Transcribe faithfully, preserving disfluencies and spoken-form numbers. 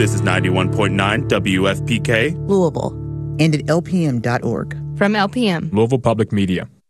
This is ninety-one point nine W F P K, Louisville, and at L P M dot org. From L P M, Louisville Public Media.